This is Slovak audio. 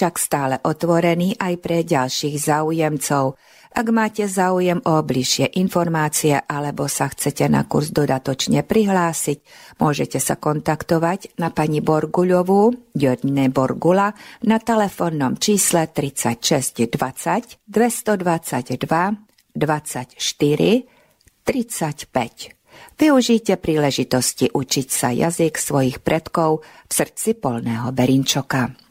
však stále otvorený aj pre ďalších záujemcov. Ak máte záujem o bližšie informácie alebo sa chcete na kurz dodatočne prihlásiť, môžete sa kontaktovať na pani Borguľovú, Jodne Borgula, na telefónnom čísle 36 20 222 24 35. Využite príležitosti učiť sa jazyk svojich predkov v srdci polného Berinčoka.